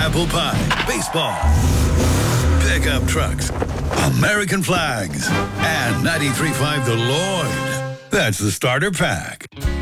apple pie, baseball, pickup trucks, American flags, and 93.5 The Lloyd. That's the starter pack.